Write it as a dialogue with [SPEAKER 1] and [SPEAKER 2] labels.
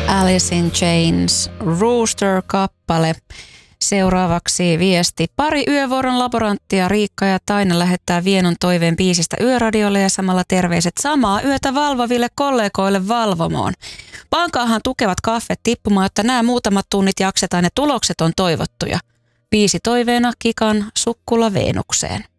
[SPEAKER 1] Alice in Chains, Rooster-kappale. Seuraavaksi viesti. Pari yövuoron laboranttia Riikka ja Taina lähettää Vienon toiveen biisistä Yöradiolle ja samalla terveiset samaa yötä valvoville kollegoille valvomoon. Pankaahan tukevat kaffet tippumaan, että nämä muutamat tunnit jaksetaan ja tulokset on toivottuja. Biisi toiveena Kikan Sukkula Veenukseen.